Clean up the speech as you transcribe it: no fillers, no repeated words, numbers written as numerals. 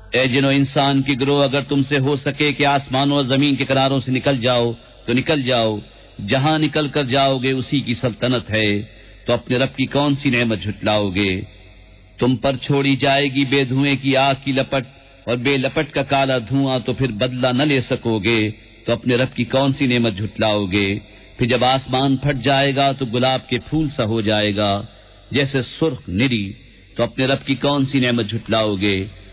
ए जिनो इंसान की गिरोह, अगर तुमसे हो सके कि आसमानों और जमीन के किनारों से निकल जाओ तो निकल जाओ। जहां निकल कर जाओगे उसी की सल्तनत है, तो अपने रब की कौन सी नेमत झुटलाओगे। तुम पर छोड़ी जाएगी बेधुएं की आग की लपट और बेलपट का काला धुआं, तो फिर बदला न ले सकोगे, तो अपने रब की कौन सी नेमत झुटलाओगे। फिर जब आसमान फट जाएगा तो गुलाब के फूल सा हो जाएगा जैसे सुर्ख निरी, तो अपने रब की कौन सी नेमत झुटलाओगे।